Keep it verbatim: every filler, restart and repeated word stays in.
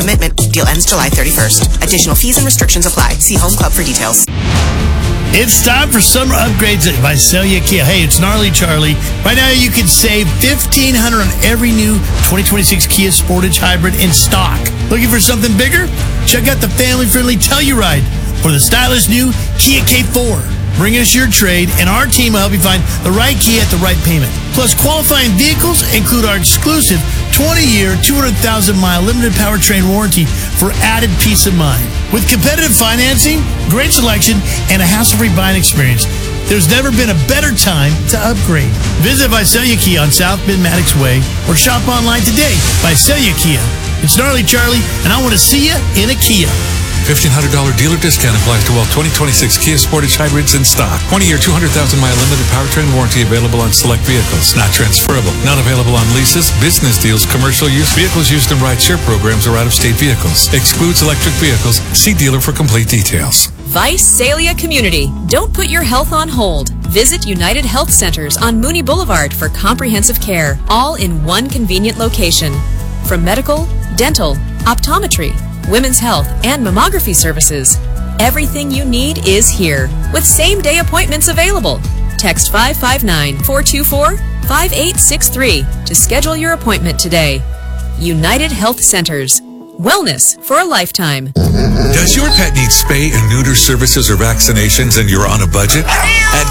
commitment. Deal ends July thirty-first. Additional fees and restrictions apply. See Home Club for details. It's time for summer upgrades at Visalia Kia. Hey, it's Gnarly Charlie. Right now, you can save fifteen hundred dollars on every new twenty twenty-six Kia Sportage Hybrid in stock. Looking for something bigger? Check out the family-friendly Telluride or the stylish new Kia K four. Bring us your trade, and our team will help you find the right Kia at the right payment. Plus, qualifying vehicles include our exclusive twenty-year, two hundred thousand mile limited powertrain warranty for added peace of mind. With competitive financing, great selection, and a hassle-free buying experience, there's never been a better time to upgrade. Visit Visalia Kia on South Bend Maddox Way or shop online today. Visalia Kia. It's Gnarly Charlie, and I want to see you in a Kia. fifteen hundred dollars dealer discount applies to all twenty twenty-six Kia Sportage Hybrids in stock. twenty-year, two hundred thousand mile limited powertrain warranty available on select vehicles. Not transferable. Not available on leases, business deals, commercial use, vehicles used in ride-share programs, or out-of-state vehicles. Excludes electric vehicles. See dealer for complete details. Visalia Community. Don't put your health on hold. Visit United Health Centers on Mooney Boulevard for comprehensive care, all in one convenient location. From medical, dental, optometry, women's health, and mammography services, everything you need is here, with same-day appointments available. Text five five nine, four two four, five eight six three to schedule your appointment today. United Health Centers. Wellness for a lifetime. Does your pet need spay and neuter services or vaccinations and you're on a budget? At